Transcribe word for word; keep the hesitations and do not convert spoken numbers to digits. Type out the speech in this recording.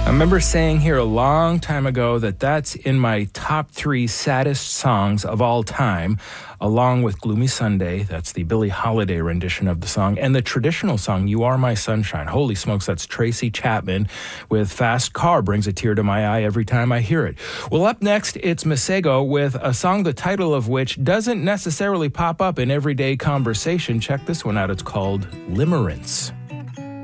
I remember saying here a long time ago that that's in my top three saddest songs of all time, along with Gloomy Sunday. That's the Billie Holiday rendition of the song, and the traditional song, You Are My Sunshine. Holy smokes, that's Tracy Chapman with Fast Car. Brings a tear to my eye every time I hear it. Well, up next, it's Masego with a song the title of which doesn't necessarily pop up in everyday conversation. Check this one out. It's called Limerence.